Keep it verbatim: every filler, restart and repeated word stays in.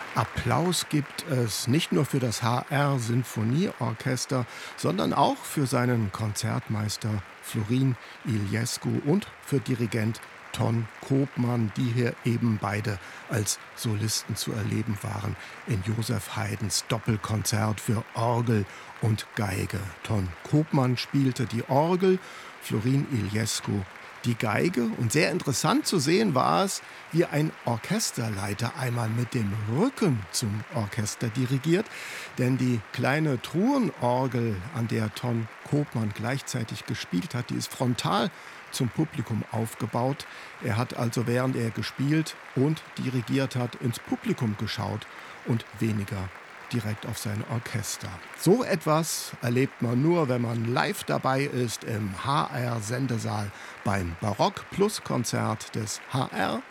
Applaus gibt es nicht nur für das H R-Sinfonieorchester, sondern auch für seinen Konzertmeister Florin Iliescu und für Dirigent Ton Koopman, die hier eben beide als Solisten zu erleben waren in Joseph Haydns Doppelkonzert für Orgel und Geige. Ton Koopman spielte die Orgel, Florin Iliescu die Geige, und sehr interessant zu sehen war es, wie ein Orchesterleiter einmal mit dem Rücken zum Orchester dirigiert, denn die kleine Truhenorgel, an der Ton Koopman gleichzeitig gespielt hat, die ist frontal zum Publikum aufgebaut. Er hat also, während er gespielt und dirigiert hat, ins Publikum geschaut und weniger direkt auf sein Orchester. So etwas erlebt man nur, wenn man live dabei ist im H R-Sendesaal beim Barock-Plus-Konzert des H R